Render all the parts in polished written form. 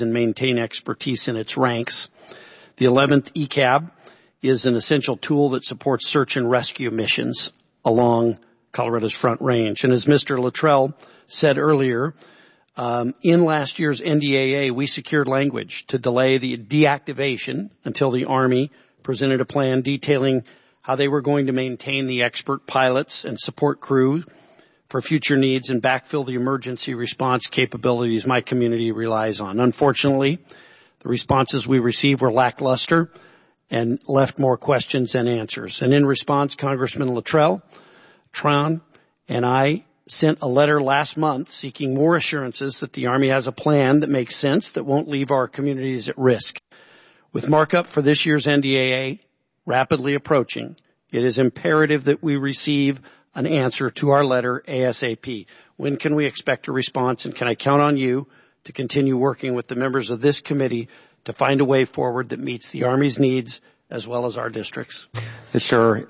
and maintain expertise in its ranks. The 11th ECAB is an essential tool that supports search and rescue missions along Colorado's Front Range. And as Mr. Luttrell said earlier, in last year's NDAA, we secured language to delay the deactivation until the Army presented a plan detailing how they were going to maintain the expert pilots and support crew for future needs and backfill the emergency response capabilities my community relies on. Unfortunately, the responses we received were lackluster and left more questions than answers. And in response, Congressman Luttrell, Tron, and I sent a letter last month seeking more assurances that the Army has a plan that makes sense, that won't leave our communities at risk. With markup for this year's NDAA rapidly approaching, it is imperative that we receive an answer to our letter ASAP. When can we expect a response, and can I count on you to continue working with the members of this committee to find a way forward that meets the Army's needs as well as our districts? Sure.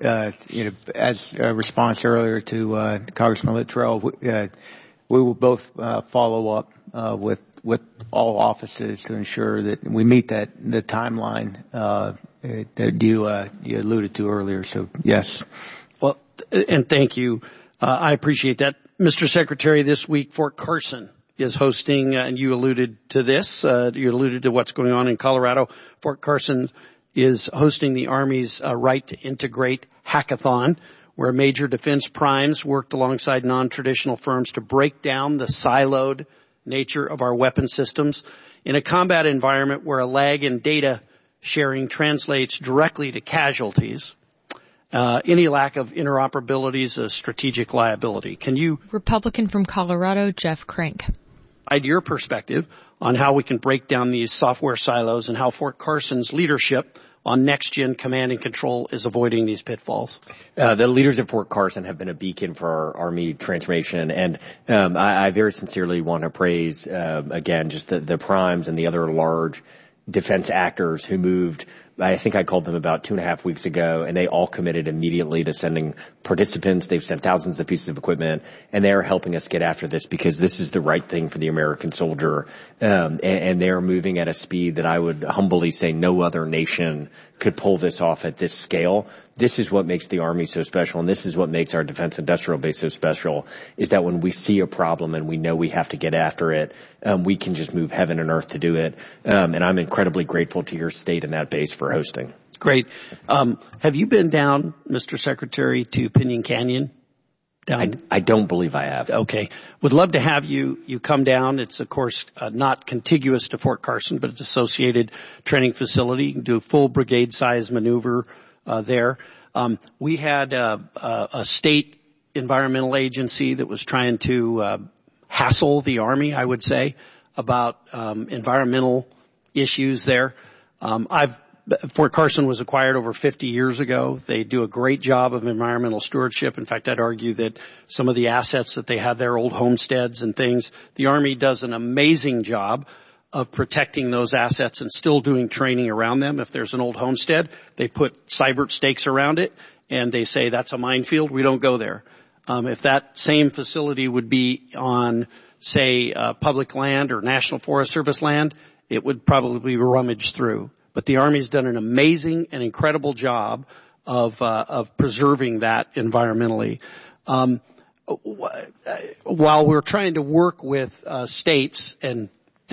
As a response earlier to Congressman Luttrell, we will both follow up with all offices to ensure that we meet the timeline that you alluded to earlier. So yes. Well, and thank you. I appreciate that. Mr. Secretary, this week Fort Carson is hosting, and you alluded to this, you alluded to what's going on in Colorado. Fort Carson is hosting the Army's Right to Integrate Hackathon, where major defense primes worked alongside non-traditional firms to break down the siloed nature of our weapon systems in a combat environment where a lag in data sharing translates directly to casualties. Any lack of interoperability is a strategic liability. Can you, Republican from Colorado, Jeff Crank, provide your perspective on how we can break down these software silos and how Fort Carson's leadership on next-gen command and control is avoiding these pitfalls? The leaders at Fort Carson have been a beacon for our Army transformation, and I very sincerely want to praise, again, just the primes and the other large defense actors who moved. I think I called them about 2.5 weeks ago, and they all committed immediately to sending participants. They've sent thousands of pieces of equipment, and they are helping us get after this because this is the right thing for the American soldier. And they are moving at a speed that I would humbly say no other nation could pull this off at this scale. This is what makes the Army so special, and this is what makes our defense industrial base so special, is that when we see a problem and we know we have to get after it, we can just move heaven and earth to do it. And I'm incredibly grateful to your state and that base for hosting. Great. Have you been down, Mr. Secretary, to Pinyon Canyon? I don't believe I have. Okay. Would love to have you come down. It's, of course, not contiguous to Fort Carson, but it's associated training facility. You can do a full brigade-size maneuver there. We had a state environmental agency that was trying to hassle the Army, I would say, about environmental issues there. Fort Carson was acquired over 50 years ago. They do a great job of environmental stewardship. In fact, I'd argue that some of the assets that they have there, old homesteads and things, the Army does an amazing job of protecting those assets and still doing training around them. If there's an old homestead, they put cybert stakes around it and they say that's a minefield. We don't go there. If that same facility would be on, say, public land or National Forest Service land, it would probably be rummaged through. But the Army's done an amazing and incredible job of preserving that environmentally. While we're trying to work with states and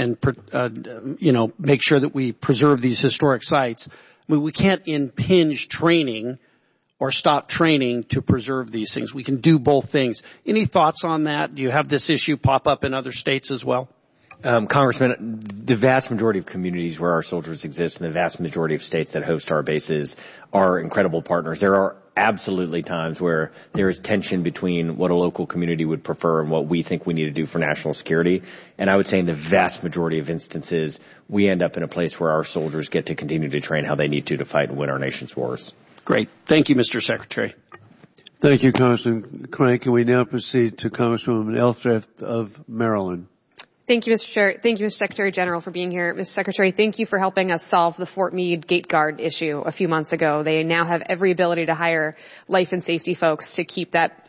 make sure that we preserve these historic sites, I mean, we can't impinge training or stop training to preserve these things. We can do both things. Any thoughts on that? Do you have this issue pop up in other states as well? Congressman, the vast majority of communities where our soldiers exist and the vast majority of states that host our bases are incredible partners. There are absolutely times where there is tension between what a local community would prefer and what we think we need to do for national security. And I would say in the vast majority of instances, we end up in a place where our soldiers get to continue to train how they need to fight and win our nation's wars. Great. Thank you, Mr. Secretary. Thank you, Congressman Crank. And we now proceed to Congresswoman Elthrift of Maryland. Thank you, Mr. Chair. Thank you, Mr. Secretary General, for being here. Mr. Secretary, thank you for helping us solve the Fort Meade gate guard issue a few months ago. They now have every ability to hire life and safety folks to keep that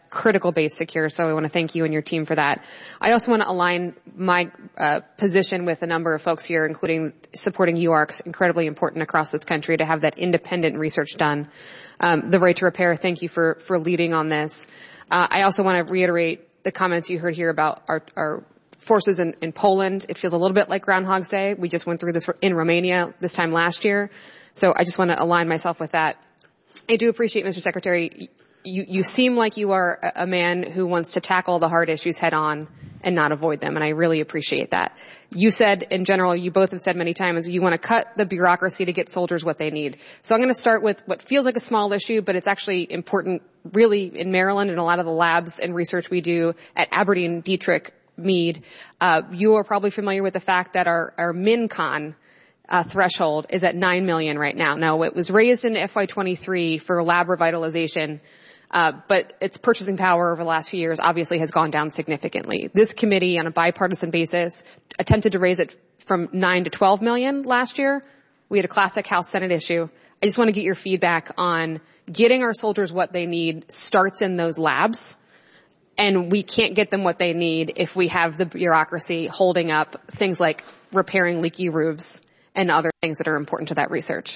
critical base secure. So I want to thank you and your team for that. I also want to align my position with a number of folks here, including supporting UARCs, incredibly important across this country to have that independent research done. The right to repair, thank you for leading on this. I also want to reiterate the comments you heard here about our forces in Poland. It feels a little bit like Groundhog's Day. We just went through this in Romania this time last year. So I just want to align myself with that. I do appreciate, Mr. Secretary, you seem like you are a man who wants to tackle the hard issues head on and not avoid them, and I really appreciate that. You said, in general, you both have said many times, you want to cut the bureaucracy to get soldiers what they need. So I'm going to start with what feels like a small issue, but it's actually important, really, in Maryland and a lot of the labs and research we do at Aberdeen, Dietrich, Meade. You are probably familiar with the fact that our MinCon threshold is at 9 million right now. Now, it was raised in FY23 for lab revitalization, but its purchasing power over the last few years obviously has gone down significantly. This committee, on a bipartisan basis, attempted to raise it from 9 to 12 million last year. We had a classic House-Senate issue. I just want to get your feedback on getting our soldiers what they need starts in those labs, and we can't get them what they need if we have the bureaucracy holding up things like repairing leaky roofs and other things that are important to that research.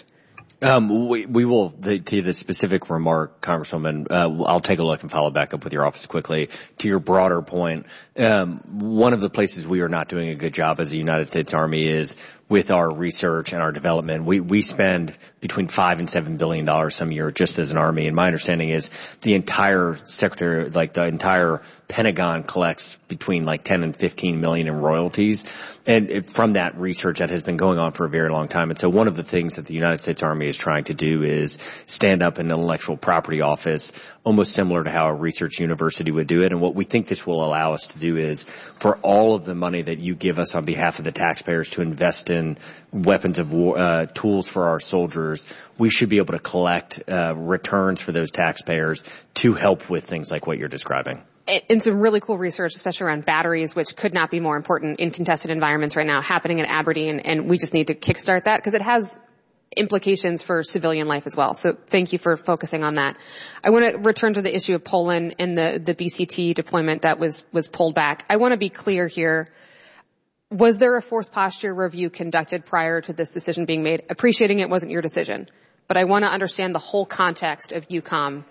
We will, to the specific remark, Congresswoman, I'll take a look and follow back up with your office quickly. To your broader point, one of the places we are not doing a good job as a United States Army is with our research and our development. We spend between $5 and $7 billion some year just as an Army, and my understanding is the entire secretary, like the entire Pentagon, collects between like 10 and 15 million in royalties, and from that research that has been going on for a very long time. And so one of the things that the United States Army is trying to do is stand up an intellectual property office, almost similar to how a research university would do it. And what we think this will allow us to do is, for all of the money that you give us on behalf of the taxpayers to invest in weapons of war, tools for our soldiers, we should be able to collect returns for those taxpayers to help with things like what you're describing. And some really cool research, especially around batteries, which could not be more important in contested environments right now, happening at Aberdeen, and we just need to kickstart that because it has implications for civilian life as well. So thank you for focusing on that. I want to return to the issue of Poland and the BCT deployment that was pulled back. I want to be clear here. Was there a force posture review conducted prior to this decision being made? Appreciating it wasn't your decision, but I want to understand the whole context of EUCOM.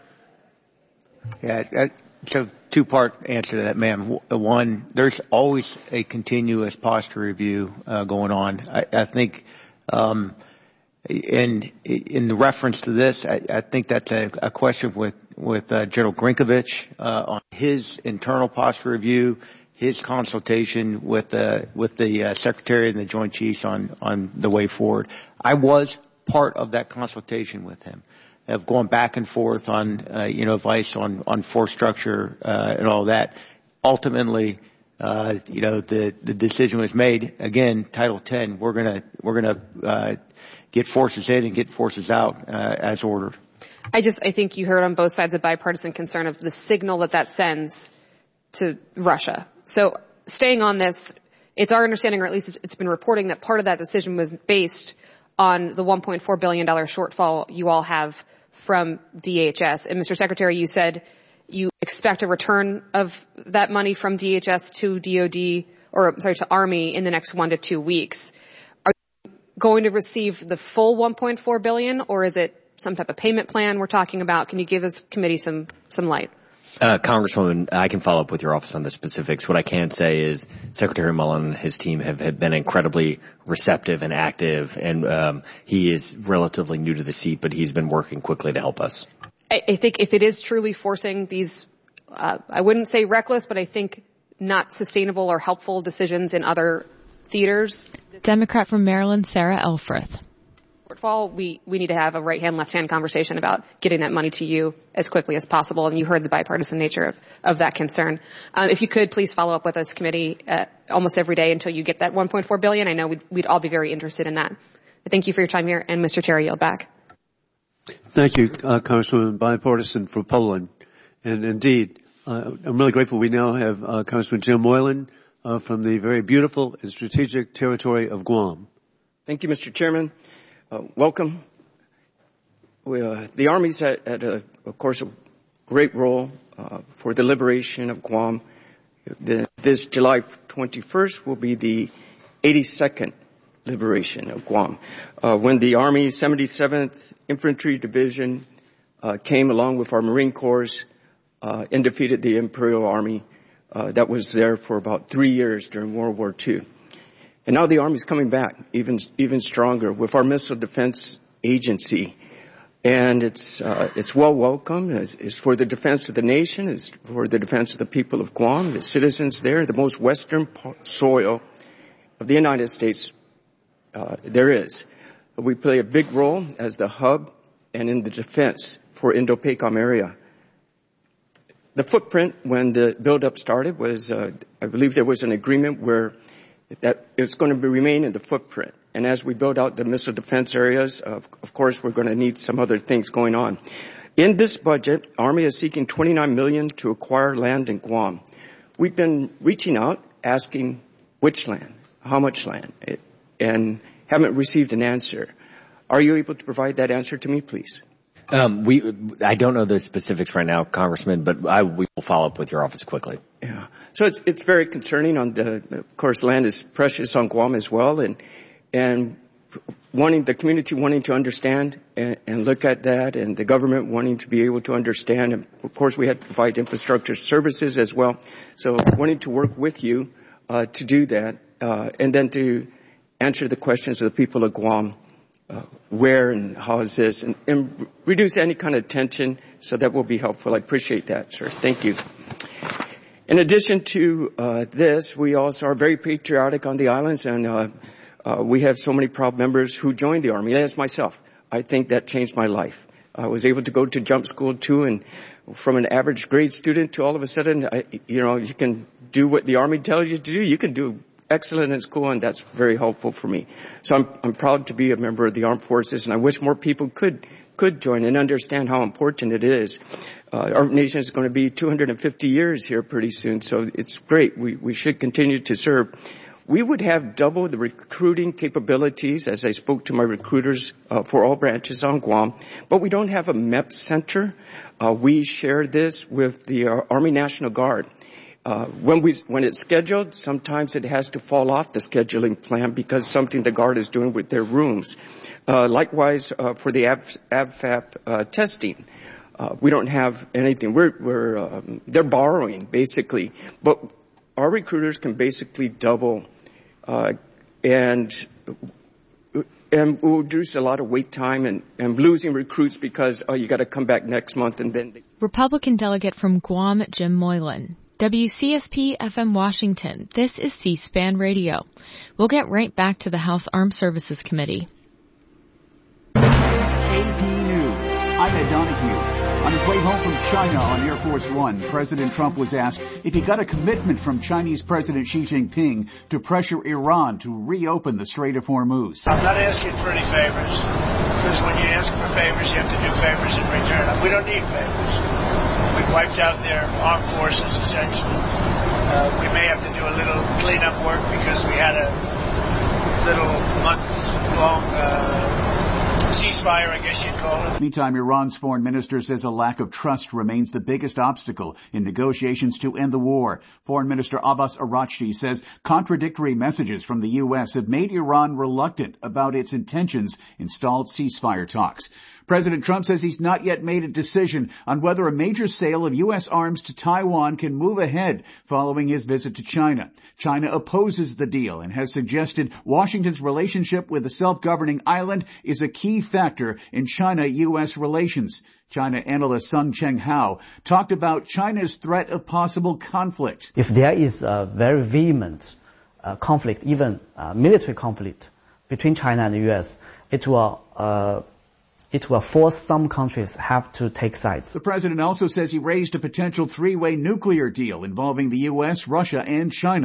Yeah, so two-part answer to that, ma'am. One, there's always a continuous posture review going on. I think in the reference to this, I think that's a question with General Grinkovich on his internal posture review, his consultation with the Secretary and the Joint Chiefs on the way forward. I was part of that consultation with him, of going back and forth on advice on force structure and all that. Ultimately, the decision was made. Again, Title 10. We're gonna get forces in and get forces out as ordered. I think you heard on both sides a bipartisan concern of the signal that sends to Russia. So staying on this, it's our understanding, or at least it's been reporting, that part of that decision was based on the $1.4 billion shortfall you all have from DHS. And Mr. Secretary, you said you expect a return of that money from DHS to to Army in the next 1 to 2 weeks. Are you going to receive the full $1.4 billion, or is it some type of payment plan we're talking about? Can you give us committee some light? Congresswoman, I can follow up with your office on the specifics. What I can say is Secretary Mullen and his team have been incredibly receptive and active, and he is relatively new to the seat, but he's been working quickly to help us. I think if it is truly forcing these, I wouldn't say reckless, but I think not sustainable or helpful decisions in other theaters. Democrat from Maryland, Sarah Elfreth. We need to have a right-hand, left-hand conversation about getting that money to you as quickly as possible, and you heard the bipartisan nature of that concern. If you could, please follow up with us, committee, almost every day until you get that $1.4 billion. I know we'd all be very interested in that. Thank you for your time here, and Mr. Chair, I yield back. Thank you, Congresswoman, bipartisan for Poland. And indeed, I'm really grateful we now have Congressman Jim Moylan from the very beautiful and strategic territory of Guam. Thank you, Mr. Chairman. Welcome. The Army's had, of course, a great role for the liberation of Guam. This July 21st will be the 82nd liberation of Guam. When the Army 77th Infantry Division came along with our Marine Corps and defeated the Imperial Army that was there for about 3 years during World War II. And now the Army's coming back even stronger with our Missile Defense Agency. And it's well welcome. It's for the defense of the nation. It's for the defense of the people of Guam, the citizens there, the most western soil of the United States there is. We play a big role as the hub and in the defense for Indo-PACOM area. The footprint when the build-up started was, I believe there was an agreement where that it's going to remain in the footprint. And as we build out the missile defense areas, of course, we're going to need some other things going on. In this budget, Army is seeking $29 million to acquire land in Guam. We've been reaching out, asking which land, how much land, and haven't received an answer. Are you able to provide that answer to me, please? I don't know the specifics right now, Congressman, but we will follow up with your office quickly. Yeah. So it's very concerning of course, land is precious on Guam as well, and the community wanting to understand and look at that, and the government wanting to be able to understand. And of course, we had to provide infrastructure services as well. So wanting to work with you to do that, and then to answer the questions of the people of Guam. Where and how is this, and reduce any kind of tension, so that will be helpful. I appreciate that, sir. Thank you. In addition to this, we also are very patriotic on the islands, and we have so many proud members who joined the Army. As myself, I think that changed my life. I was able to go to jump school too, and from an average grade student to all of a sudden, you can do what the Army tells you to do. You can do excellent in school, and that's very helpful for me. So I'm proud to be a member of the Armed Forces, and I wish more people could join and understand how important it is. Our nation is going to be 250 years here pretty soon, so it's great. We should continue to serve. We would have double the recruiting capabilities, as I spoke to my recruiters for all branches on Guam, but we don't have a MEP center. We share this with the Army National Guard. When it's scheduled, sometimes it has to fall off the scheduling plan because something the Guard is doing with their rooms. Likewise, for the ABFAP testing, we don't have anything. They're borrowing basically, but our recruiters can basically double, and we'll reduce a lot of wait time and losing recruits because you got to come back next month and then. Republican delegate from Guam, Jim Moylan. WCSP FM Washington. This is C-SPAN Radio. We'll get right back to the House Armed Services Committee. AP News. I'm Ed Donahue. On his way home from China on Air Force One, President Trump was asked if he got a commitment from Chinese President Xi Jinping to pressure Iran to reopen the Strait of Hormuz. I'm not asking for any favors, because when you ask for favors, you have to do favors in return. We don't need favors. We've wiped out their armed forces, essentially. We may have to do a little cleanup work because we had a little month-long ceasefire, I guess you'd call it. Meantime, Iran's foreign minister says a lack of trust remains the biggest obstacle in negotiations to end the war. Foreign Minister Abbas Araghchi says contradictory messages from the U.S. have made Iran reluctant about its intentions in stalled ceasefire talks. President Trump says he's not yet made a decision on whether a major sale of U.S. arms to Taiwan can move ahead following his visit to China. China opposes the deal and has suggested Washington's relationship with the self-governing island is a key factor in China-U.S. relations. China analyst Sung Cheng Hao talked about China's threat of possible conflict. If there is a very vehement conflict, even military conflict between China and the U.S., it will force some countries have to take sides. The president also says he raised a potential three-way nuclear deal involving the U.S., Russia, and China.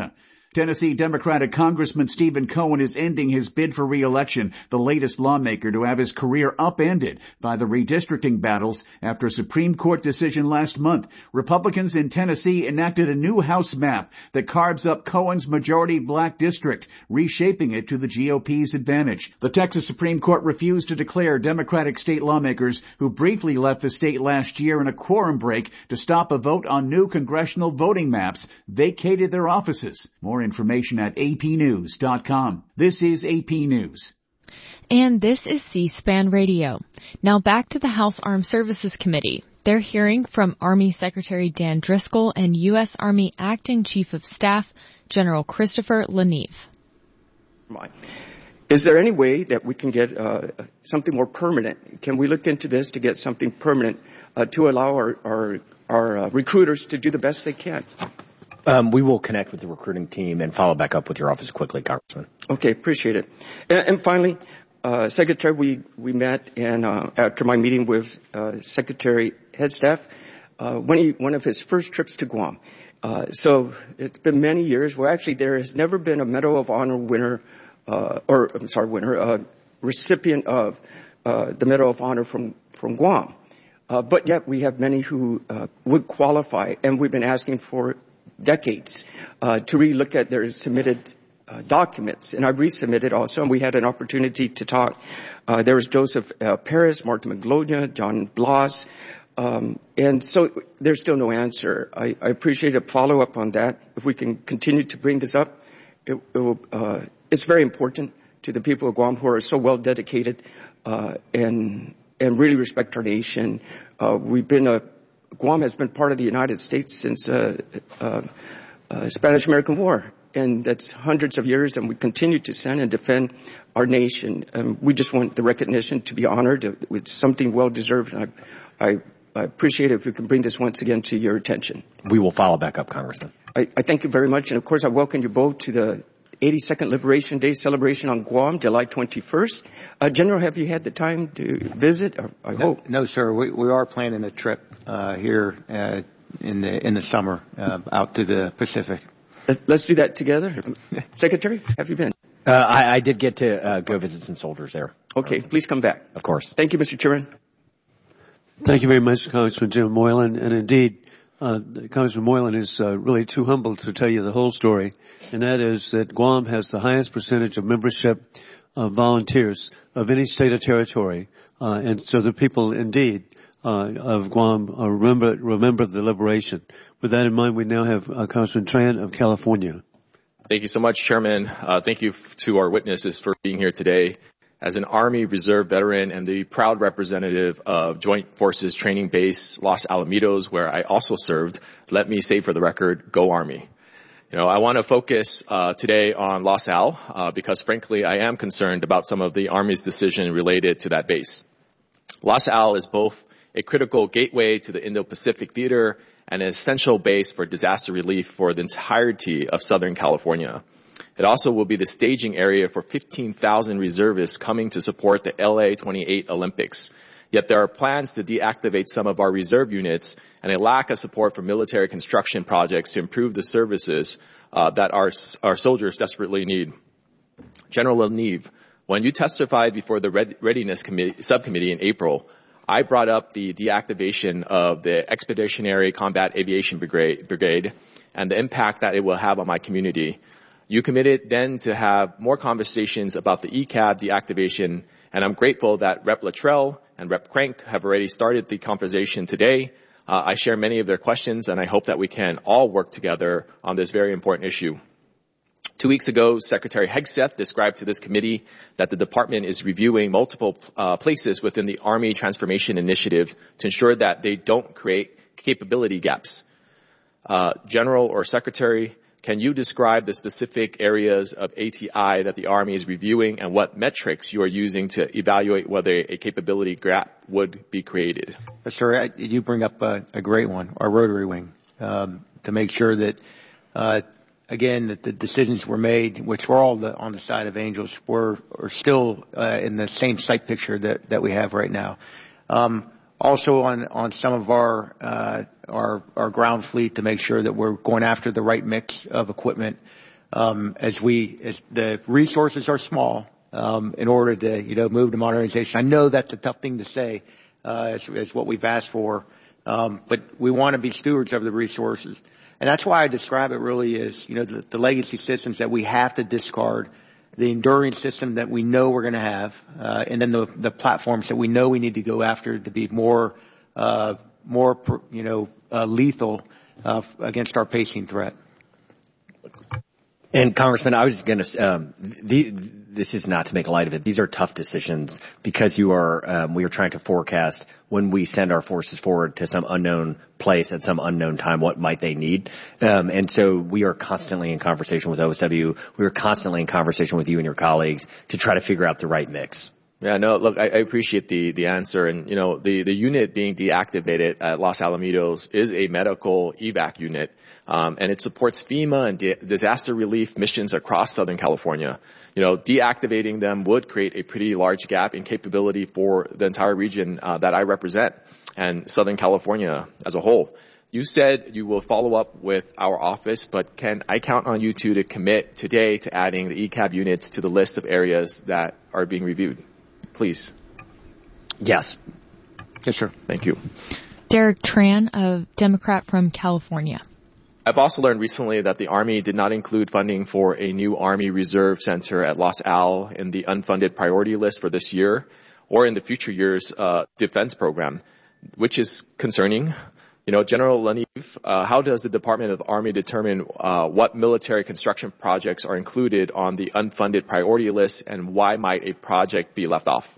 Tennessee Democratic Congressman Stephen Cohen is ending his bid for re-election, the latest lawmaker to have his career upended by the redistricting battles after a Supreme Court decision last month. Republicans in Tennessee enacted a new House map that carves up Cohen's majority black district, reshaping it to the GOP's advantage. The Texas Supreme Court refused to declare Democratic state lawmakers who briefly left the state last year in a quorum break to stop a vote on new congressional voting maps vacated their offices. More information at apnews.com. This is AP News. And this is C-SPAN Radio. Now back to the House Armed Services Committee. They're hearing from Army Secretary Dan Driscoll and U.S. Army Acting Chief of Staff General Christopher LaNeve. Is there any way that we can get something more permanent? Can we look into this to get something permanent to allow our recruiters to do the best they can? We will connect with the recruiting team and follow back up with your office quickly, Congressman. Okay, appreciate it. And finally, Secretary, we met, and after my meeting with Secretary Headstaff, one of his first trips to Guam. So it's been many years. Well, actually, there has never been a Medal of Honor winner, recipient of the Medal of Honor from Guam. But yet we have many who would qualify, and we've been asking for decades to relook at their submitted documents. And I've resubmitted also, and we had an opportunity to talk. There was Joseph Perez, Martin Maglonia, John Blas, and so there's still no answer. I appreciate a follow-up on that. If we can continue to bring this up, it's very important to the people of Guam who are so well dedicated and really respect our nation. Guam has been part of the United States since Spanish-American War, and that's hundreds of years, and we continue to send and defend our nation. We just want the recognition to be honored with something well-deserved, and I appreciate it if we can bring this once again to your attention. We will follow back up, Congressman. I thank you very much, and of course I welcome you both to the 82nd Liberation Day celebration on Guam, July 21st. General, have you had the time to visit? I hope. No, sir. We are planning a trip here in the summer out to the Pacific. Let's do that together. Secretary, have you been? I did get to go visit some soldiers there. Okay, please come back. Of course. Thank you, Mr. Chairman. Thank you very much, Congressman Jim Moylan. And indeed, Congressman Moylan is really too humble to tell you the whole story, and that is that Guam has the highest percentage of membership of volunteers of any state or territory, and so the people indeed of Guam remember the liberation. With that in mind, we now have Congressman Tran of California. Thank you so much, Chairman. Thank you to our witnesses for being here today. As an Army Reserve veteran and the proud representative of Joint Forces Training Base Los Alamitos, where I also served, let me say for the record, go Army. I want to focus today on Los Al because, frankly, I am concerned about some of the Army's decision related to that base. Los Al is both a critical gateway to the Indo-Pacific theater and an essential base for disaster relief for the entirety of Southern California. It also will be the staging area for 15,000 reservists coming to support the LA 28 Olympics. Yet there are plans to deactivate some of our reserve units and a lack of support for military construction projects to improve the services that our soldiers desperately need. General LaNeve, when you testified before the Readiness Subcommittee in April, I brought up the deactivation of the Expeditionary Combat Aviation Brigade and the impact that it will have on my community. You committed then to have more conversations about the ECAB deactivation, and I'm grateful that Rep. Luttrell and Rep. Crank have already started the conversation today. I share many of their questions, and I hope that we can all work together on this very important issue. 2 weeks ago, Secretary Hegseth described to this committee that the department is reviewing multiple places within the Army Transformation Initiative to ensure that they don't create capability gaps. General or Secretary, can you describe the specific areas of ATI that the Army is reviewing and what metrics you are using to evaluate whether a capability gap would be created? Sir, you bring up a great one, our rotary wing, to make sure that, again, that the decisions were made, which were all on the side of Angels, are still in the same site picture that we have right now. Also on some of our ground fleet to make sure that we're going after the right mix of equipment. as the resources are small, in order to, move to modernization. I know that's a tough thing to say, as what we've asked for. But we want to be stewards of the resources. And that's why I describe it really as, the legacy systems that we have to discard, the enduring system that we know we're going to have, and then the platforms that we know we need to go after to be more lethal, against our pacing threat. And Congressman, I was going to, this is not to make light of it. These are tough decisions because we are trying to forecast when we send our forces forward to some unknown place at some unknown time, what might they need? And so we are constantly in conversation with OSW. We are constantly in conversation with you and your colleagues to try to figure out the right mix. Yeah, no, look, I appreciate the answer. And, the unit being deactivated at Los Alamitos is a medical evac unit. And it supports FEMA and disaster relief missions across Southern California. Deactivating them would create a pretty large gap in capability for the entire region that I represent and Southern California as a whole. You said you will follow up with our office, but can I count on you two to commit today to adding the ECAB units to the list of areas that are being reviewed? Please. Yes. Yes, sir. Thank you. Derek Tran, a Democrat from California. I've also learned recently that the Army did not include funding for a new Army Reserve Center at Los Al in the unfunded priority list for this year or in the future years' defense program, which is concerning. General Laneev, how does the Department of the Army determine what military construction projects are included on the unfunded priority list, and why might a project be left off?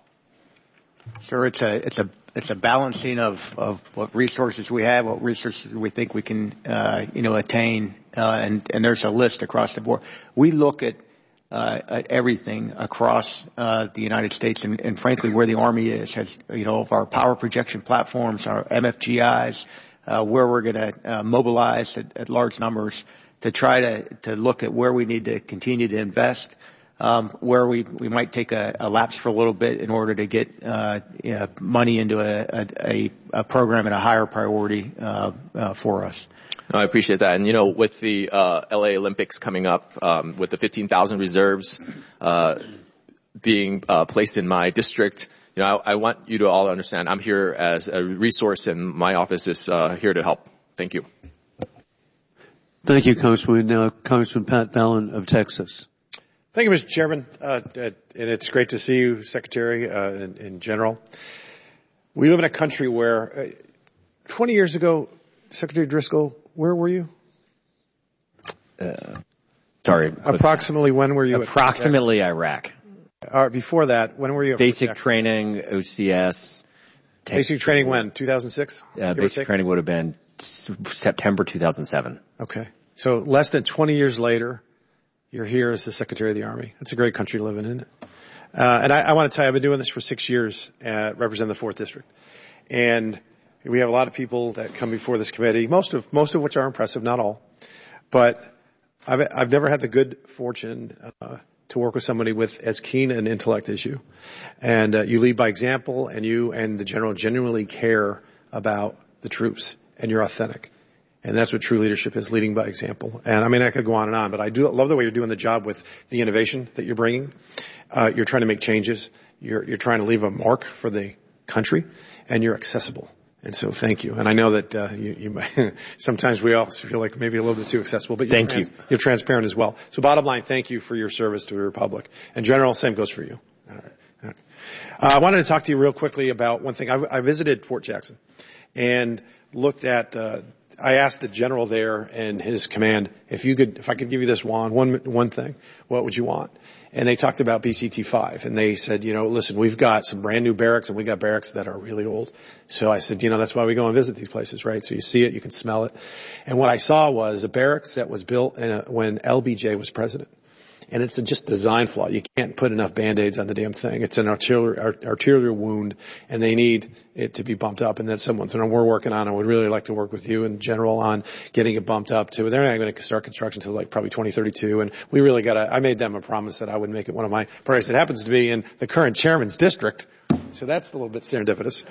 Sir, it's a balancing of what resources we have, what resources we think we can attain, and there's a list across the board. We look at everything across the United States, and frankly where the Army has of our power projection platforms, our MFGIs, where we're going to mobilize at large numbers to try to look at where we need to continue to invest, where we might take a lapse for a little bit in order to get money into a program at a higher priority for us. I appreciate that. And, with the LA Olympics coming up, with the 15,000 reserves being placed in my district, I want you to all understand I'm here as a resource, and my office is here to help. Thank you. Thank you, Congressman. Now, Congressman Pat Fallon of Texas. Thank you, Mr. Chairman. And it's great to see you, Secretary, in general. We live in a country where 20 years ago, Secretary Driscoll, where were you? Sorry. Approximately when were you? Approximately Iraq. Before that, when were you? Basic training, OCS. Basic training when? 2006? Basic training would have been September 2007. Okay. So less than 20 years later, you're here as the Secretary of the Army. That's a great country to live in, isn't it? And I want to tell you, I've been doing this for 6 years, representing the 4th District. And we have a lot of people that come before this committee, most of which are impressive, not all. But I've never had the good fortune to work with somebody with as keen an intellect as you. And you lead by example, and you and the General genuinely care about the troops, and you're authentic. And that's what true leadership is, leading by example. And I could go on and on, but I do love the way you're doing the job with the innovation that you're bringing. You're trying to make changes. You're trying to leave a mark for the country, and you're accessible. And so thank you. And I know that you might, sometimes we all feel like maybe a little bit too accessible, but you're transparent as well. So bottom line, thank you for your service to the Republic. And General, same goes for you. All right. I wanted to talk to you real quickly about one thing. I visited Fort Jackson and looked at I asked the general there and his command if I could give you this one thing, what would you want? And they talked about BCT-5, and they said, listen, we've got some brand new barracks, and we got barracks that are really old. So I said, that's why we go and visit these places, right? So you see it, you can smell it. And what I saw was a barracks that was built when LBJ was president. And it's just design flaw. You can't put enough Band-Aids on the damn thing. It's an arterial wound, and they need it to be bumped up. And that's something we're working on. I would really like to work with you in general on getting it bumped up to. They're not going to start construction until probably 2032. And we really I made them a promise that I would make it one of my priorities. It happens to be in the current chairman's district. So that's a little bit serendipitous.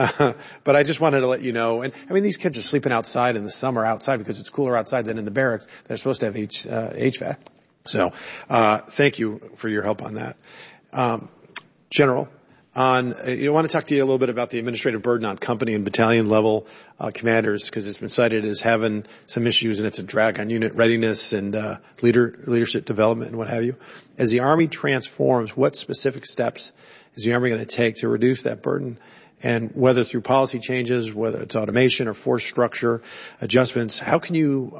But I just wanted to let you know. And these kids are sleeping outside in the summer outside because it's cooler outside than in the barracks. They're supposed to have HVAC. So, thank you for your help on that. General, I want to talk to you a little bit about the administrative burden on company and battalion level commanders, because it's been cited as having some issues and it's a drag on unit readiness and leadership development and what have you. As the Army transforms, what specific steps is the Army going to take to reduce that burden? And whether through policy changes, whether it's automation or force structure adjustments, how can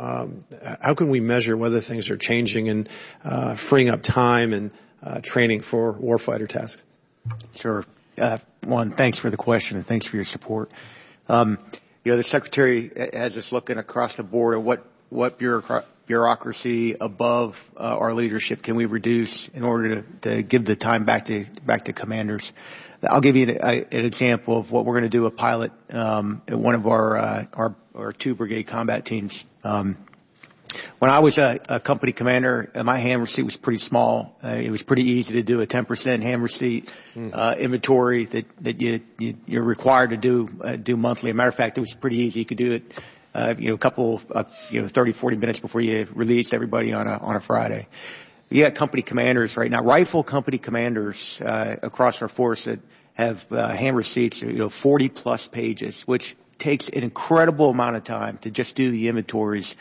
we measure whether things are changing and freeing up time and training for warfighter tasks? Sure. One, thanks for the question and thanks for your support. The Secretary has us looking across the board at what bureaucracy above our leadership can we reduce in order to give the time back to commanders. I'll give you an example of what we're going to do, a pilot at one of our 2 brigade combat teams. When I was a company commander, my hand receipt was pretty small. It was pretty easy to do a 10% hand receipt inventory that you're required to do monthly. As a matter of fact, it was pretty easy. You could do it a couple 30, 40 minutes before you released everybody on a Friday. You got company commanders right now, rifle company commanders across our force that have hand receipts, 40 plus pages, which takes an incredible amount of time to just do the inventories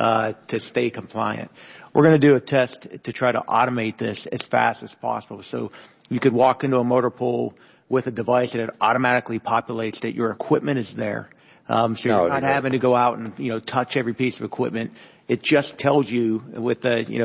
to stay compliant. We're going to do a test to try to automate this as fast as possible. So you could walk into a motor pool with a device that automatically populates that your equipment is there. So you're not having to go out and, touch every piece of equipment. It just tells you with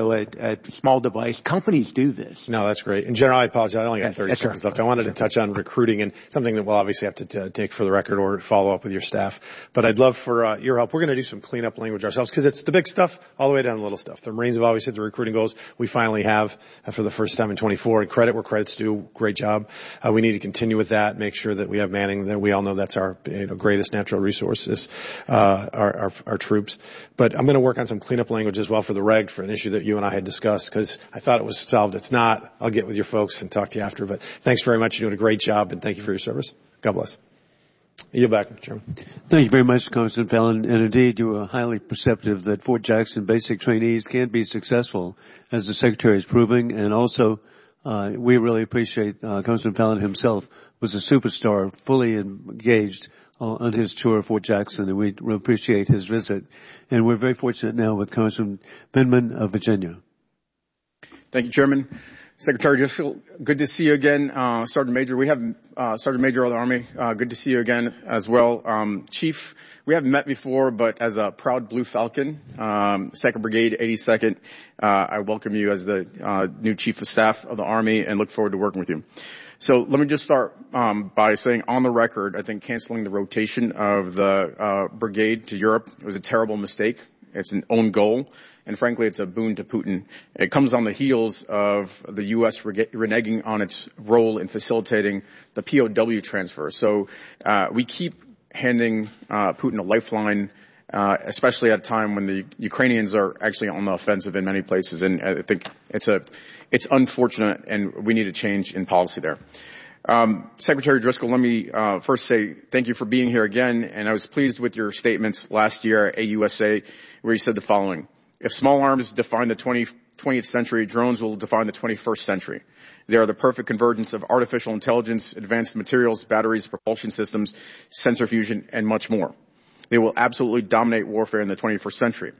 a small device. Companies do this. No, that's great. And General, I apologize. I only got 30 seconds left. I wanted to touch on recruiting and something that we'll obviously have to take for the record or follow up with your staff. But I'd love for your help. We're going to do some cleanup language ourselves because it's the big stuff all the way down to the little stuff. The Marines have always hit the recruiting goals. We finally have for the first time in 24. And credit where credit's due. Great job. We need to continue with that. Make sure that we have manning. That we all know that's our greatest natural resources, our troops. But I'm going to work on some cleanup language as well for the reg for an issue that you and I had discussed because I thought it was solved. It's not. I'll get with your folks and talk to you after. But thanks very much. You're doing a great job and thank you for your service. God bless. You're back, Chairman. Thank you very much, Congressman Fallon. And indeed, you were highly perceptive that Fort Jackson basic trainees can be successful, as the Secretary is proving. And also, we really appreciate Congressman Fallon himself was a superstar, fully engaged on his tour of Fort Jackson, and we appreciate his visit. And we're very fortunate now with Congressman Vindman of Virginia. Thank you, Chairman. Secretary Driscoll, good to see you again. Sergeant Major, we have Sergeant Major of the Army. Good to see you again as well. Chief, we haven't met before, but as a proud Blue Falcon, 2nd Brigade, 82nd, I welcome you as the new Chief of Staff of the Army and look forward to working with you. So let me just start by saying on the record, I think canceling the rotation of the brigade to Europe was a terrible mistake. It's an own goal, and frankly, it's a boon to Putin. It comes on the heels of the U.S. reneging on its role in facilitating the POW transfer. So we keep handing Putin a lifeline, especially at a time when the Ukrainians are actually on the offensive in many places, and I think it's unfortunate, and we need a change in policy there. Secretary Driscoll, let me first say thank you for being here again, and I was pleased with your statements last year at AUSA where you said the following: if small arms define the 20th century, drones will define the 21st century. They are the perfect convergence of artificial intelligence, advanced materials, batteries, propulsion systems, sensor fusion, and much more. They will absolutely dominate warfare in the 21st century.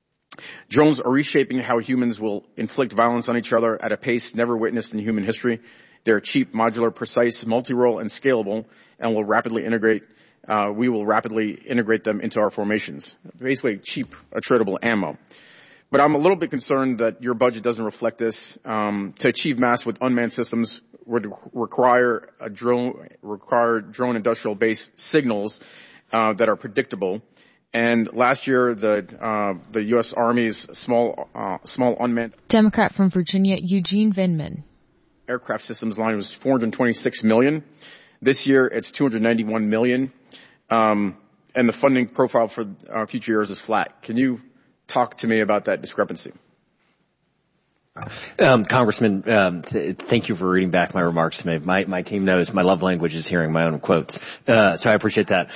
Drones are reshaping how humans will inflict violence on each other at a pace never witnessed in human history. They're cheap, modular, precise, multi-role, and scalable, and will rapidly integrate. We will rapidly integrate them into our formations. Basically, cheap, attritable ammo. But I'm a little bit concerned that your budget doesn't reflect this. To achieve mass with unmanned systems would require drone industrial base signals that are predictable. And last year, the U.S. Army's small unmanned Democrat from Virginia, Eugene Vindman. Aircraft systems line was $426 million. This year, it's $291 million. And the funding profile for future years is flat. Can you talk to me about that discrepancy? Congressman, thank you for reading back my remarks to me. My team knows my love language is hearing my own quotes, so I appreciate that.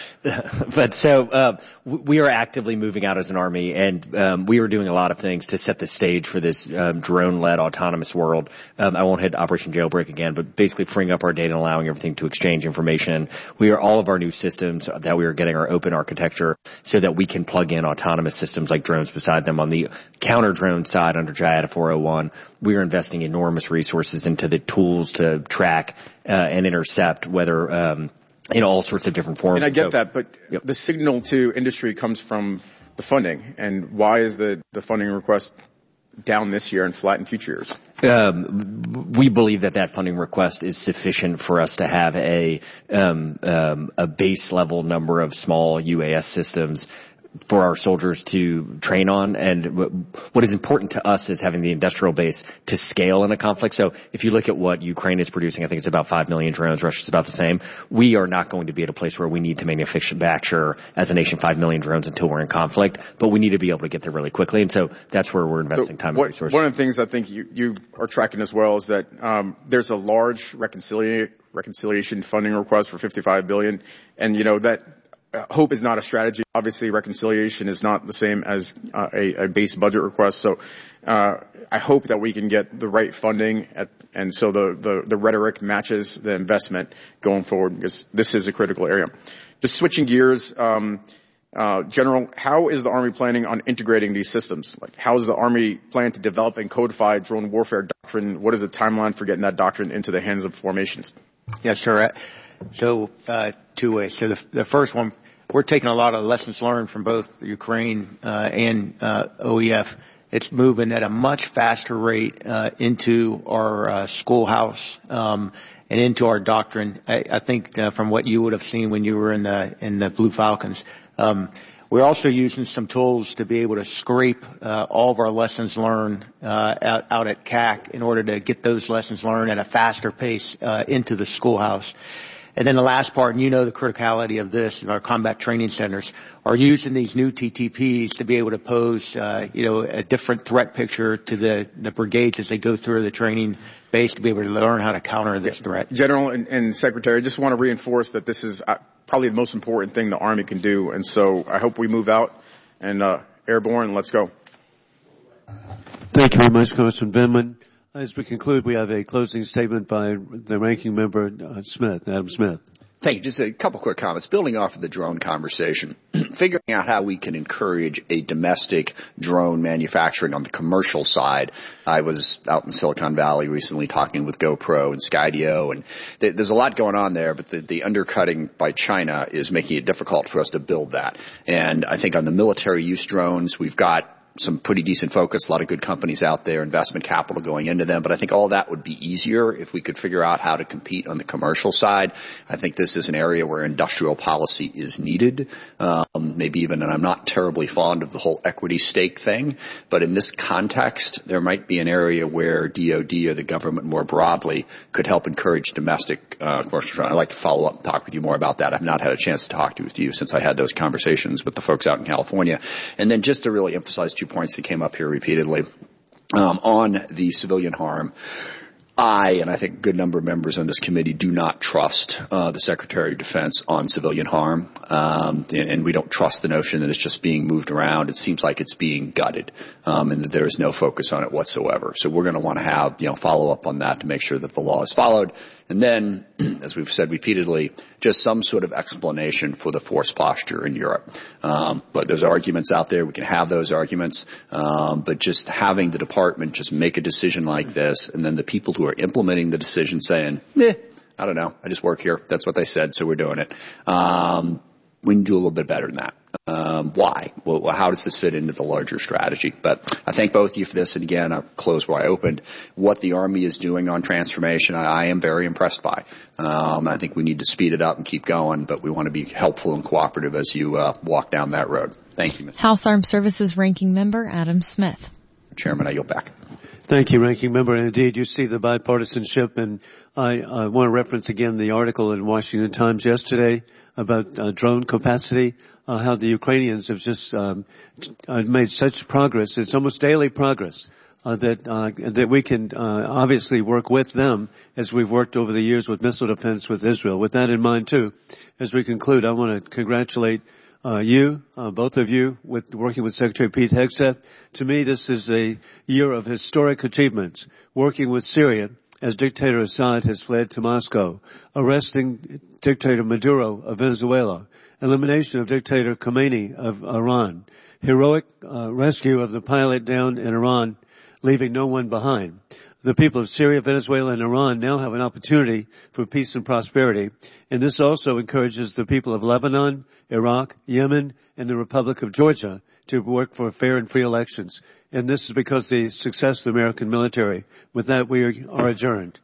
But we are actively moving out as an Army, and we are doing a lot of things to set the stage for this drone-led autonomous world. I won't hit Operation Jailbreak again, but basically freeing up our data and allowing everything to exchange information. All of our new systems that we are getting are open architecture so that we can plug in autonomous systems like drones beside them. On the counter-drone side under JIATA 401, we are investing enormous resources into the tools to track and intercept, whether in all sorts of different forms. And I get that, but the signal to industry comes from the funding. And why is the funding request down this year and flat in future years? We believe that funding request is sufficient for us to have a base level number of small UAS systems for our soldiers to train on. And what is important to us is having the industrial base to scale in a conflict. So if you look at what Ukraine is producing, I think it's about 5 million drones. Russia's about the same. We are not going to be at a place where we need to manufacture as a nation 5 million drones until we're in conflict, but we need to be able to get there really quickly. And so that's where we're investing time and resources. One of the things I think you are tracking as well is that there's a large reconciliation funding request for $55 billion. And, that hope is not a strategy. Obviously, reconciliation is not the same as a base budget request. So I hope that we can get the right funding, and so the rhetoric matches the investment going forward, because this is a critical area. Just switching gears, General, how is the Army planning on integrating these systems? Like, how is the Army planning to develop and codify drone warfare doctrine? What is the timeline for getting that doctrine into the hands of formations? Yes, sir. So, two ways. So the first one, we're taking a lot of lessons learned from both Ukraine and OEF. It's moving at a much faster rate into our schoolhouse and into our doctrine. I think from what you would have seen when you were in the Blue Falcons, we're also using some tools to be able to scrape all of our lessons learned out at CAC in order to get those lessons learned at a faster pace into the schoolhouse. And then the last part, and the criticality of this, our combat training centers are using these new TTPs to be able to pose, a different threat picture to the brigades as they go through the training base to be able to learn how to counter this threat. General and Secretary, I just want to reinforce that this is probably the most important thing the Army can do. And so I hope we move out and airborne. Let's go. Thank you very much, Congressman Vindman. As we conclude, we have a closing statement by the ranking member, Adam Smith. Thank you. Just a couple quick comments. Building off of the drone conversation, figuring out how we can encourage a domestic drone manufacturing on the commercial side. I was out in Silicon Valley recently talking with GoPro and Skydio, and there's a lot going on there, but the undercutting by China is making it difficult for us to build that. And I think on the military use drones, we've got some pretty decent focus, a lot of good companies out there, investment capital going into them. But I think all that would be easier if we could figure out how to compete on the commercial side. I think this is an area where industrial policy is needed. Maybe even, and I'm not terribly fond of the whole equity stake thing, but in this context, there might be an area where DOD or the government more broadly could help encourage domestic commercial drone. I'd like to follow up and talk with you more about that. I've not had a chance to talk with you since I had those conversations with the folks out in California. And then just to really emphasize 2 points that came up here repeatedly on the civilian harm. And I think a good number of members on this committee do not trust the Secretary of Defense on civilian harm, and we don't trust the notion that it's just being moved around. It seems like it's being gutted, and that there is no focus on it whatsoever. So we're going to want to have follow up on that to make sure that the law is followed. And then, as we've said repeatedly, just some sort of explanation for the force posture in Europe. But there's arguments out there. We can have those arguments. But just having the department just make a decision like this, and then the people who are implementing the decision saying, I don't know, I just work here. That's what they said, so we're doing it. We can do a little bit better than that. Why? Well, how does this fit into the larger strategy? But I thank both of you for this. And again, I'll close where I opened. What the Army is doing on transformation, I am very impressed by. I think we need to speed it up and keep going, but we want to be helpful and cooperative as you walk down that road. Thank you, Mr. House Armed Services Ranking Member Adam Smith. Chairman, I yield back. Thank you, Ranking Member. And indeed, you see the bipartisanship, and I want to reference again the article in Washington Times yesterday about drone capacity, how the Ukrainians have just made such progress. It's almost daily progress that we can obviously work with them as we've worked over the years with missile defense with Israel. With that in mind, too, as we conclude, I want to congratulate both of you, with working with Secretary Pete Hegseth. To me, this is a year of historic achievements. Working with Syria, as dictator Assad has fled to Moscow, arresting dictator Maduro of Venezuela, elimination of dictator Khomeini of Iran, heroic rescue of the pilot down in Iran, leaving no one behind. The people of Syria, Venezuela, and Iran now have an opportunity for peace and prosperity, and this also encourages the people of Lebanon, Iraq, Yemen, and the Republic of Georgia to work for fair and free elections. And this is because of the success of the American military. With that, we are adjourned.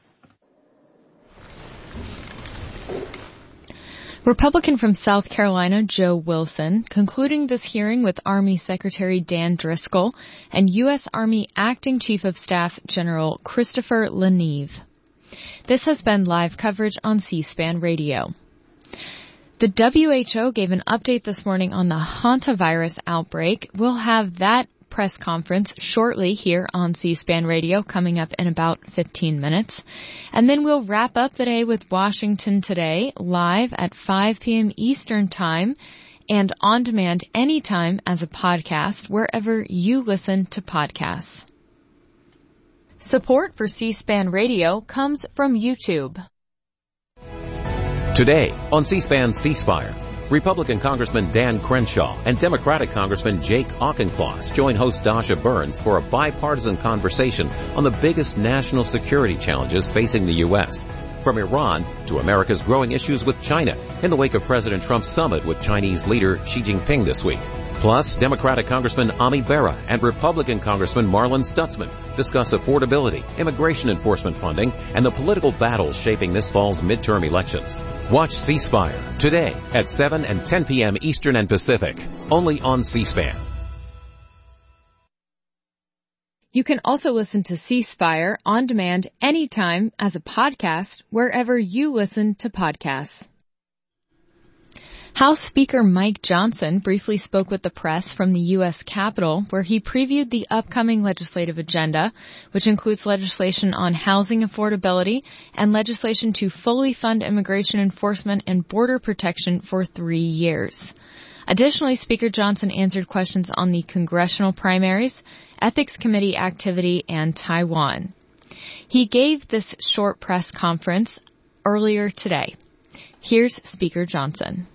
Republican from South Carolina, Joe Wilson, concluding this hearing with Army Secretary Dan Driscoll and U.S. Army Acting Chief of Staff General Christopher LaNeve. This has been live coverage on C-SPAN Radio. The WHO gave an update this morning on the hantavirus outbreak. We'll have that press conference shortly here on C-SPAN Radio, coming up in about 15 minutes. And then we'll wrap up the day with Washington Today, live at 5 p.m. Eastern Time and on demand anytime as a podcast, wherever you listen to podcasts. Support for C-SPAN Radio comes from YouTube. Today on C-SPAN C-Spire, Republican Congressman Dan Crenshaw and Democratic Congressman Jake Auchincloss join host Dasha Burns for a bipartisan conversation on the biggest national security challenges facing the U.S., from Iran to America's growing issues with China in the wake of President Trump's summit with Chinese leader Xi Jinping this week. Plus, Democratic Congressman Ami Bera and Republican Congressman Marlin Stutzman discuss affordability, immigration enforcement funding, and the political battles shaping this fall's midterm elections. Watch C-Spire today at 7 and 10 p.m. Eastern and Pacific, only on C-SPAN. You can also listen to C-Spire on demand anytime as a podcast, wherever you listen to podcasts. House Speaker Mike Johnson briefly spoke with the press from the U.S. Capitol, where he previewed the upcoming legislative agenda, which includes legislation on housing affordability and legislation to fully fund immigration enforcement and border protection for 3 years. Additionally, Speaker Johnson answered questions on the congressional primaries, Ethics Committee activity, and Taiwan. He gave this short press conference earlier today. Here's Speaker Johnson.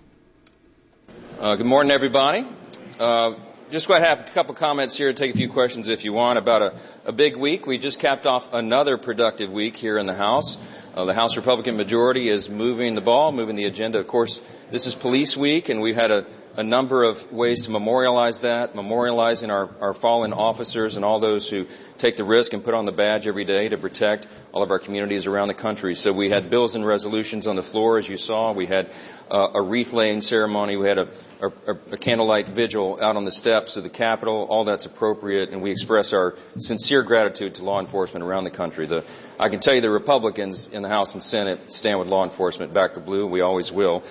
Good morning, everybody. Just going to have a couple comments here, take a few questions if you want about a big week. We just capped off another productive week here in the House. The House Republican majority is moving the ball, moving the agenda. Of course, this is Police Week, and we've had a number of ways to memorialize that, memorializing our fallen officers and all those who take the risk and put on the badge every day to protect all of our communities around the country. So we had bills and resolutions on the floor, as you saw. We had a wreath-laying ceremony. We had a candlelight vigil out on the steps of the Capitol. All that's appropriate, and we express our sincere gratitude to law enforcement around the country. I can tell you the Republicans in the House and Senate stand with law enforcement, back the blue. We always will.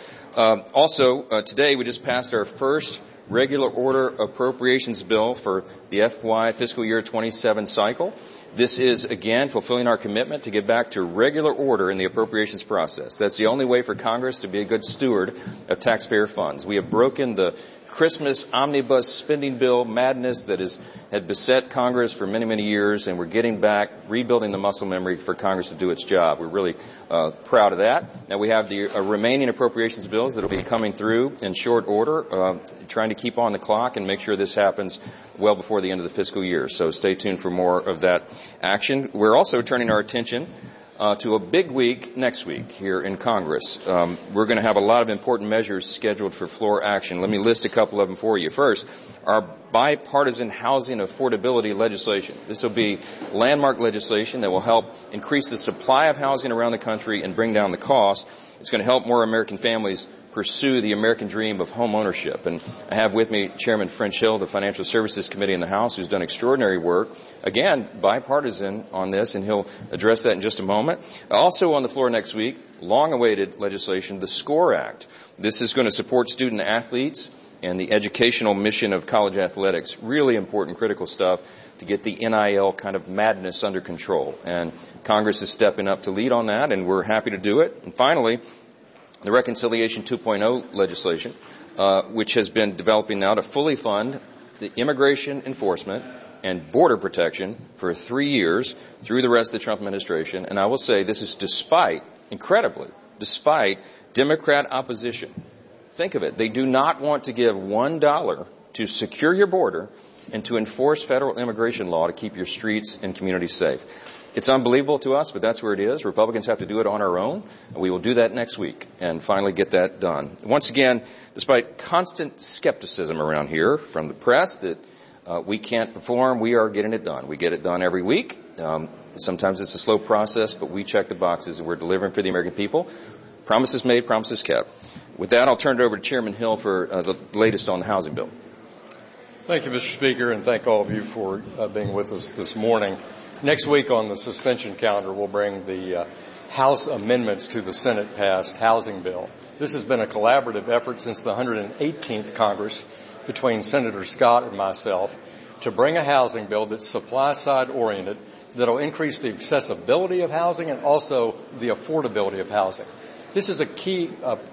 Today we just passed our first regular order appropriations bill for the FY fiscal year 27 cycle. This is, again, fulfilling our commitment to get back to regular order in the appropriations process. That's the only way for Congress to be a good steward of taxpayer funds. We have broken the Christmas omnibus spending bill madness that had beset Congress for many, many years, and we're getting back, rebuilding the muscle memory for Congress to do its job. We're really proud of that. Now we have the remaining appropriations bills that will be coming through in short order, trying to keep on the clock and make sure this happens well before the end of the fiscal year. So stay tuned for more of that action. We're also turning our attention to a big week next week here in Congress. We're going to have a lot of important measures scheduled for floor action. Let me list a couple of them for you. First, our bipartisan housing affordability legislation. This will be landmark legislation that will help increase the supply of housing around the country and bring down the cost. It's going to help more American families pursue the American dream of home ownership. And I have with me Chairman French Hill, the Financial Services Committee in the House, who's done extraordinary work. Again, bipartisan on this, and he'll address that in just a moment. Also on the floor next week, long-awaited legislation, the SCORE Act. This is going to support student athletes and the educational mission of college athletics. Really important, critical stuff. to get the NIL kind of madness under control. And Congress is stepping up to lead on that, and we're happy to do it. And finally, the Reconciliation 2.0 legislation, which has been developing now to fully fund the immigration enforcement and border protection for 3 years through the rest of the Trump administration. And I will say this is despite Democrat opposition. Think of it. They do not want to give $1 to secure your border and to enforce federal immigration law to keep your streets and communities safe. It's unbelievable to us, but that's where it is. Republicans have to do it on our own, and we will do that next week and finally get that done. Once again, despite constant skepticism around here from the press that we can't perform, we are getting it done. We get it done every week. Sometimes it's a slow process, but we check the boxes and we're delivering for the American people. Promises made, promises kept. With that, I'll turn it over to Chairman Hill for the latest on the housing bill. Thank you, Mr. Speaker, and thank all of you for being with us this morning. Next week on the suspension calendar, we'll bring the House amendments to the Senate-passed housing bill. This has been a collaborative effort since the 118th Congress between Senator Scott and myself to bring a housing bill that's supply-side oriented, that will increase the accessibility of housing and also the affordability of housing. This is a key,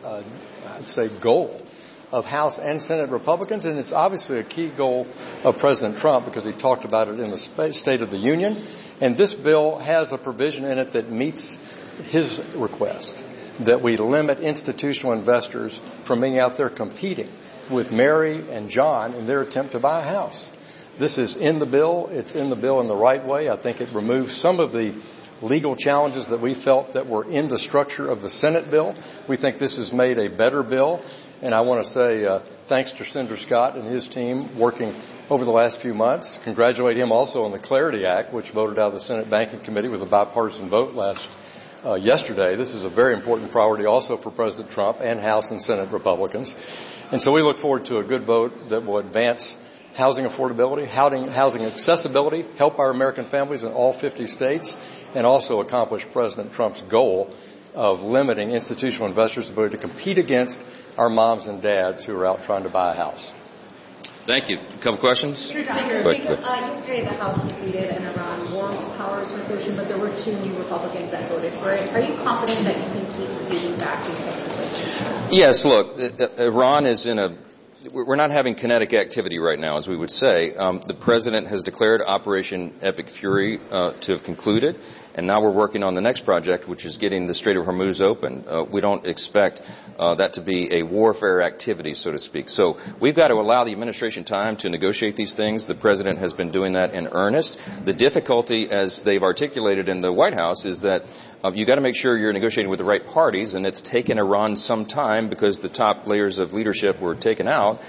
I'd say, goal of House and Senate Republicans, and it's obviously a key goal of President Trump because he talked about it in the State of the Union. And this bill has a provision in it that meets his request, that we limit institutional investors from being out there competing with Mary and John in their attempt to buy a house. This is in the bill. It's in the bill in the right way. I think it removes some of the legal challenges that we felt that were in the structure of the Senate bill. We think this has made a better bill. And I want to say thanks to Senator Scott and his team working over the last few months. Congratulate him also on the Clarity Act, which voted out of the Senate Banking Committee with a bipartisan vote yesterday. This is a very important priority also for President Trump and House and Senate Republicans. And so we look forward to a good vote that will advance housing affordability, housing accessibility, help our American families in all 50 states, and also accomplish President Trump's goal of limiting institutional investors' ability to compete against our moms and dads who are out trying to buy a house. Thank you. A couple questions? Mr. Speaker, yesterday the House defeated an Iran war powers resolution, but there were 2 new Republicans that voted for it. Are you confident that you can keep leading back these types of resolutions? Yes, look, Iran is we're not having kinetic activity right now, as we would say. The President has declared Operation Epic Fury to have concluded, and now we're working on the next project, which is getting the Strait of Hormuz open. We don't expect that to be a warfare activity, so to speak. So we've got to allow the administration time to negotiate these things. The President has been doing that in earnest. The difficulty, as they've articulated in the White House, is that you got to make sure you're negotiating with the right parties, and it's taken Iran some time because the top layers of leadership were taken out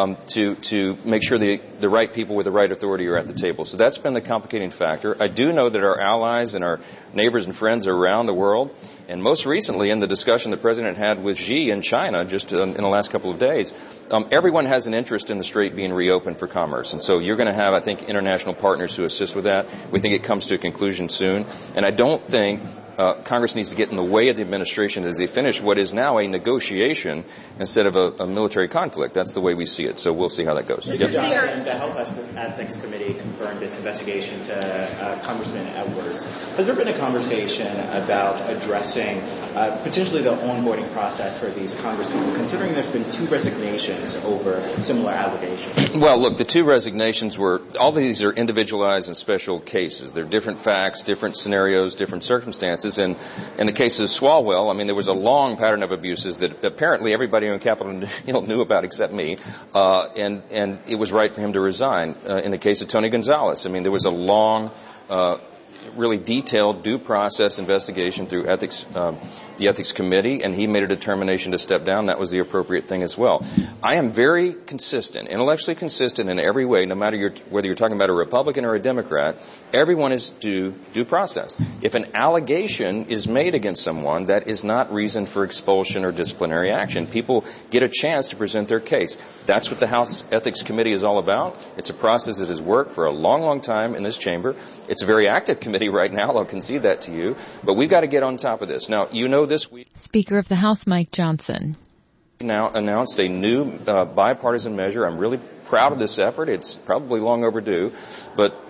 to make sure the right people with the right authority are at the table. So that's been the complicating factor. I do know that our allies and our neighbors and friends around the world, and most recently in the discussion the President had with Xi in China just in the last couple of days, everyone has an interest in the strait being reopened for commerce. And so you're going to have, I think, international partners who assist with that. We think it comes to a conclusion soon. And I don't think Congress needs to get in the way of the administration as they finish what is now a negotiation instead of a military conflict. That's the way we see it. So we'll see how that goes. Mr. Speaker, the Health Ethics Committee confirmed its investigation to Congressman Edwards. Has there been a conversation about addressing potentially the onboarding process for these congresspeople, considering there's been 2 resignations over similar allegations? Well, look, the 2 resignations all these are individualized and special cases. They're different facts, different scenarios, different circumstances. And in the case of Swalwell, I mean, there was a long pattern of abuses that apparently everybody on Capitol Hill knew about except me, and it was right for him to resign. In the case of Tony Gonzalez, I mean, there was a long, really detailed due process investigation through the Ethics Committee, and he made a determination to step down. That was the appropriate thing as well. I am very consistent, intellectually consistent in every way, no matter whether you're talking about a Republican or a Democrat. Everyone is due process. If an allegation is made against someone, that is not reason for expulsion or disciplinary action. People get a chance to present their case. That's what the House Ethics Committee is all about. It's a process that has worked for a long, long time in this chamber. It's a very active committee right now. I'll concede that to you. But we've got to get on top of this. Now, you know, this week, Speaker of the House Mike Johnson now announced a new bipartisan measure. I'm really proud of this effort. It's probably long overdue, but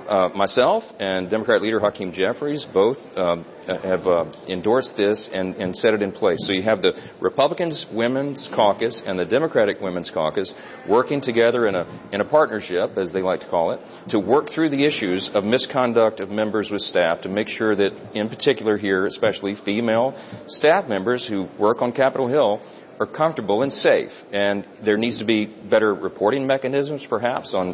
myself and Democrat leader Hakeem Jeffries both have endorsed this and set it in place. So you have the Republicans Women's Caucus and the Democratic Women's Caucus working together in a partnership, as they like to call it, to work through the issues of misconduct of members with staff to make sure that, in particular here, especially female staff members who work on Capitol Hill, are comfortable and safe. And there needs to be better reporting mechanisms, perhaps, on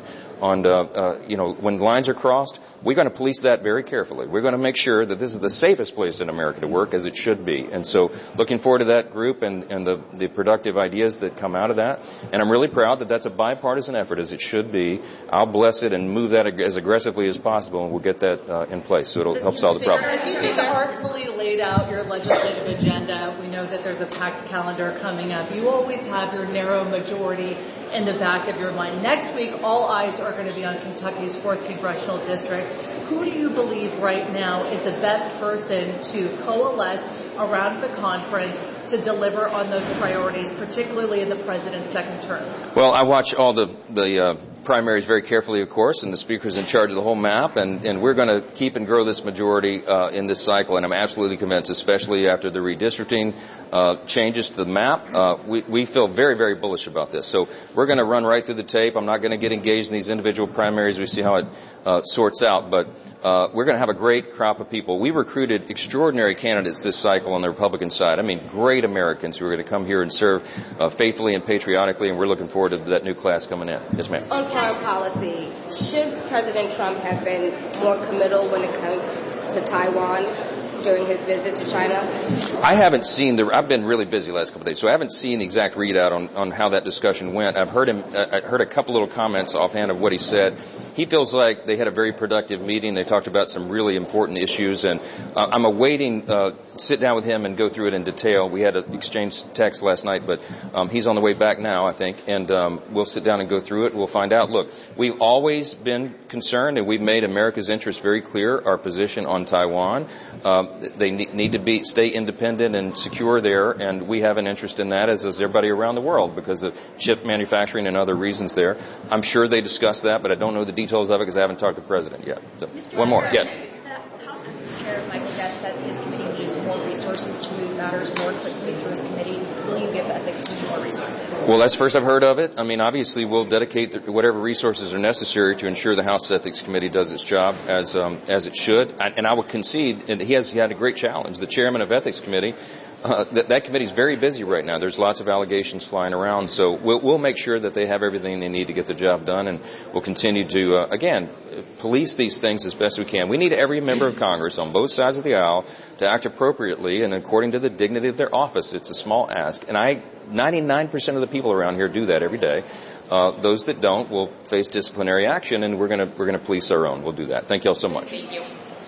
when lines are crossed. We're going to police that very carefully. We're going to make sure that this is the safest place in America to work, as it should be. And so looking forward to that group and the productive ideas that come out of that. And I'm really proud that that's a bipartisan effort, as it should be. I'll bless it and move that as aggressively as possible, and we'll get that in place. So it'll help solve the problem. You've artfully laid out your legislative agenda. We know that there's a packed calendar coming up. You always have your narrow majority in the back of your mind. Next week, all eyes are going to be on Kentucky's 4th Congressional District. Who do you believe right now is the best person to coalesce around the conference to deliver on those priorities, particularly in the president's second term? Well, I watch all the primaries very carefully, of course, and the speaker's in charge of the whole map, and we're going to keep and grow this majority in this cycle, and I'm absolutely convinced, especially after the redistricting changes to the map, we feel very, very bullish about this. So we're going to run right through the tape. I'm not going to get engaged in these individual primaries. We see how it sorts out, but we're going to have a great crop of people. We recruited extraordinary candidates this cycle on the Republican side. I mean, great Americans who are going to come here and serve faithfully and patriotically, and we're looking forward to that new class coming in. Yes, ma'am. On foreign policy, should President Trump have been more committal when it comes to Taiwan during his visit to China? I haven't seen I've been really busy the last couple of days, so I haven't seen the exact readout on how that discussion went. I've heard I heard a couple little comments offhand of what he said. He feels like they had a very productive meeting. They talked about some really important issues, and I'm awaiting sit down with him and go through it in detail. We had an exchange text last night, but he's on the way back now, I think, and we'll sit down and go through it. We'll find out. Look, we've always been concerned, and we've made America's interest very clear, our position on Taiwan. They need to stay independent and secure there, and we have an interest in that, as does everybody around the world, because of chip manufacturing and other reasons there. I'm sure they discussed that, but I don't know the details of it because I haven't talked to the president yet. So, one more. Yes. House Chair Michael Guest says his committee needs more resources to move matters more quickly through his committee. Will you give ethics team more resources? Well, that's the first I've heard of it. I mean, obviously, we'll dedicate whatever resources are necessary to ensure the House Ethics Committee does its job as it should. And I will concede, and he had a great challenge. The chairman of Ethics Committee, that committee is very busy right now. There's lots of allegations flying around, so we'll make sure that they have everything they need to get the job done, and we'll continue to, again, police these things as best we can. We need every member of Congress on both sides of the aisle to act appropriately and according to the dignity of their office. It's a small ask, and 99% of the people around here do that every day. Those that don't will face disciplinary action, and we're going to police our own. We'll do that. Thank you all so much. Thank you.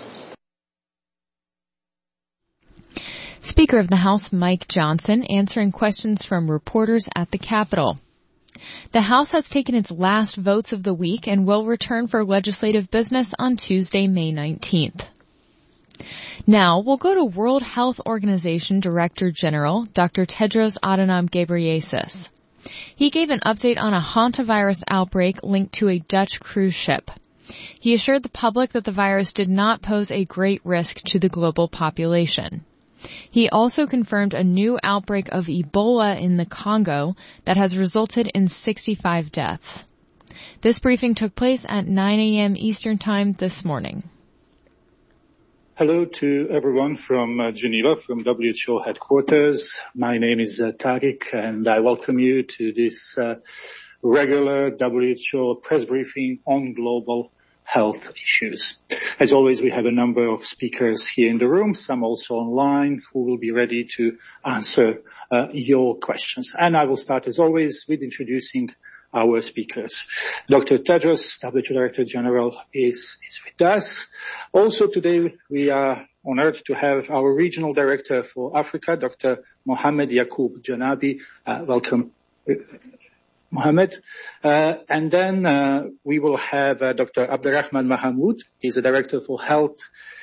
Speaker of the House Mike Johnson answering questions from reporters at the Capitol. The House has taken its last votes of the week and will return for legislative business on Tuesday, May 19th. Now, we'll go to World Health Organization Director General Dr. Tedros Adhanom Ghebreyesus. He gave an update on a hantavirus outbreak linked to a Dutch cruise ship. He assured the public that the virus did not pose a great risk to the global population. He also confirmed a new outbreak of Ebola in the Congo that has resulted in 65 deaths. This briefing took place at 9 a.m. Eastern Time this morning. Hello to everyone from Geneva, from WHO headquarters. My name is Tariq, and I welcome you to this regular WHO press briefing on global health issues. As always, we have a number of speakers here in the room, some also online, who will be ready to answer your questions. And I will start, as always, with introducing our speakers. Dr. Tedros, WHO Director General, is with us. Also today, we are honored to have our Regional Director for Africa, Dr. Mohamed Yaqub Janabi. Welcome, Mohamed. And then we will have Dr. Abderrahman Mahamoud. He's the Director for Health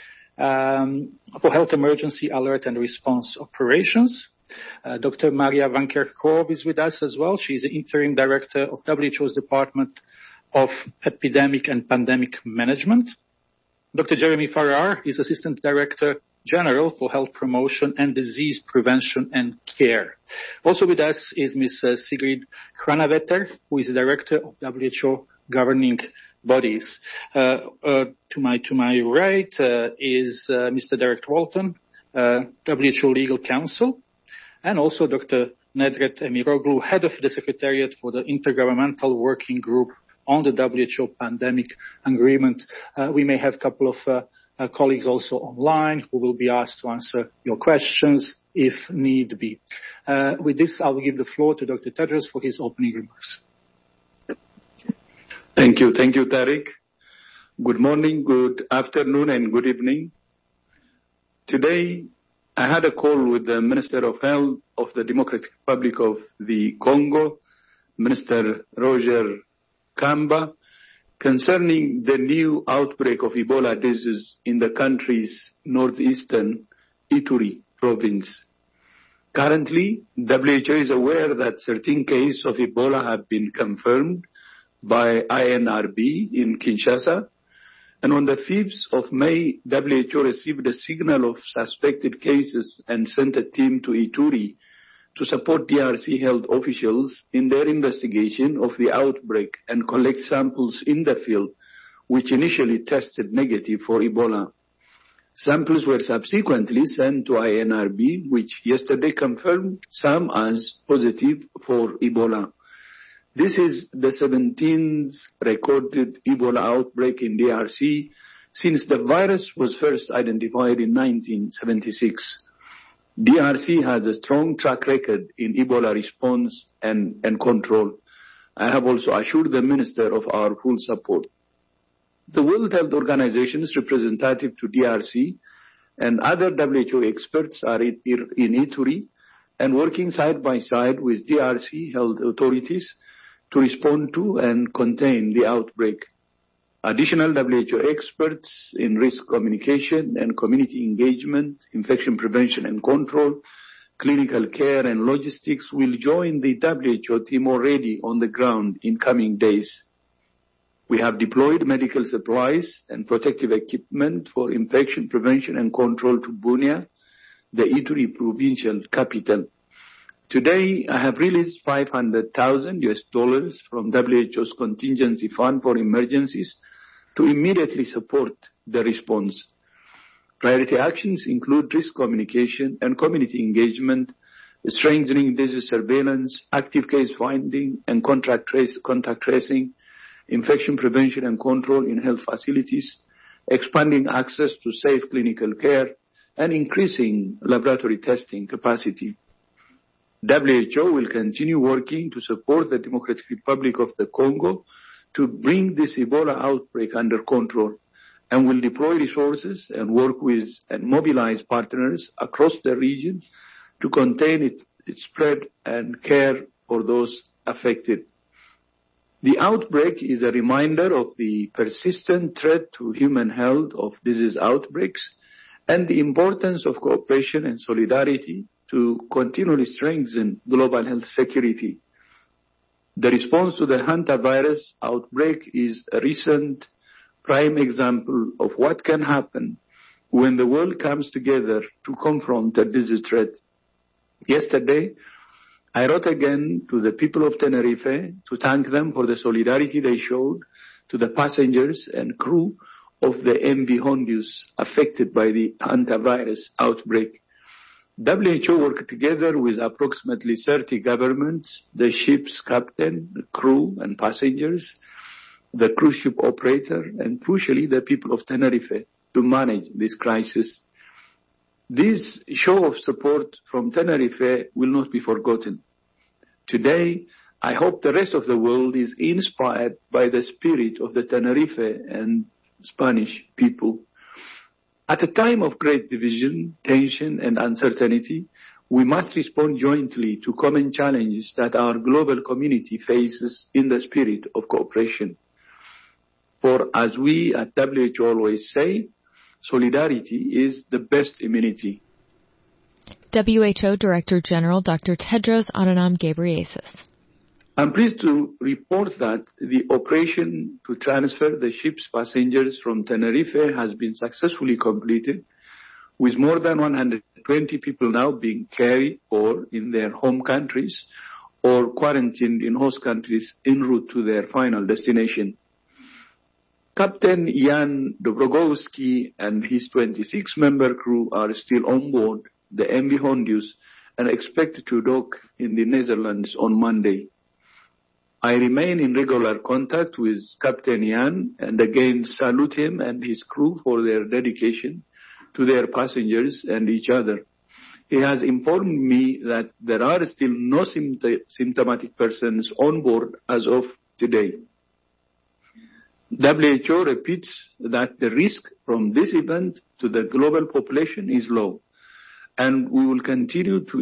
Emergency Alert and Response Operations. Dr. Maria van Kerkhove is with us as well. She's the Interim Director of WHO's Department of Epidemic and Pandemic Management. Dr. Jeremy Farrar is Assistant Director General for Health Promotion and Disease Prevention and Care. Also with us is Ms. Sigrid Granavetter, who is Director of WHO Governing Bodies. To my right is Mr. Derek Walton, WHO Legal Counsel, and also Dr. Nedret Emiroglu, Head of the Secretariat for the Intergovernmental Working Group on the WHO Pandemic Agreement. We may have a couple of colleagues also online who will be asked to answer your questions if need be. With this, I will give the floor to Dr. Tedros for his opening remarks. Thank you. Thank you, Tariq. Good morning, good afternoon, and good evening. Today, I had a call with the Minister of Health of the Democratic Republic of the Congo, Minister Roger Kamba, concerning the new outbreak of Ebola disease in the country's northeastern Ituri province. Currently, WHO is aware that certain cases of Ebola have been confirmed by INRB in Kinshasa, and on the 5th of May, WHO received a signal of suspected cases and sent a team to Ituri to support DRC health officials in their investigation of the outbreak and collect samples in the field, which initially tested negative for Ebola. Samples were subsequently sent to INRB, which yesterday confirmed some as positive for Ebola. This is the 17th recorded Ebola outbreak in DRC since the virus was first identified in 1976. DRC has a strong track record in Ebola response and control. I have also assured the Minister of our full support. The World Health Organization's representative to DRC and other WHO experts are in Ituri and working side by side with DRC health authorities to respond to and contain the outbreak. Additional WHO experts in risk communication and community engagement, infection prevention and control, clinical care and logistics will join the WHO team already on the ground in coming days. We have deployed medical supplies and protective equipment for infection prevention and control to Bunia, the Ituri provincial capital. Today, I have released $500,000 from WHO's contingency fund for emergencies to immediately support the response. Priority actions include risk communication and community engagement, strengthening disease surveillance, active case finding and contact tracing, infection prevention and control in health facilities, expanding access to safe clinical care, and increasing laboratory testing capacity. WHO will continue working to support the Democratic Republic of the Congo to bring this Ebola outbreak under control, and will deploy resources and work with and mobilize partners across the region to contain its spread and care for those affected. The outbreak is a reminder of the persistent threat to human health of disease outbreaks and the importance of cooperation and solidarity to continually strengthen global health security. The response to the hantavirus outbreak is a recent prime example of what can happen when the world comes together to confront a disease threat. Yesterday, I wrote again to the people of Tenerife to thank them for the solidarity they showed to the passengers and crew of the MV Hondius affected by the hantavirus outbreak. WHO worked together with approximately 30 governments, the ship's captain, the crew and passengers, the cruise ship operator, and crucially the people of Tenerife to manage this crisis. This show of support from Tenerife will not be forgotten. Today, I hope the rest of the world is inspired by the spirit of the Tenerife and Spanish people. At a time of great division, tension, and uncertainty, we must respond jointly to common challenges that our global community faces in the spirit of cooperation. For as we at WHO always say, solidarity is the best immunity. WHO Director General Dr. Tedros Adhanom Ghebreyesus. I'm pleased to report that the operation to transfer the ship's passengers from Tenerife has been successfully completed, with more than 120 people now being cared for in their home countries or quarantined in host countries en route to their final destination. Captain Jan Dobrogowski and his 26-member crew are still on board the MV Hondius and expected to dock in the Netherlands on Monday. I remain in regular contact with Captain Jan and again salute him and his crew for their dedication to their passengers and each other. He has informed me that there are still no symptomatic persons on board as of today. WHO repeats that the risk from this event to the global population is low, and we will continue to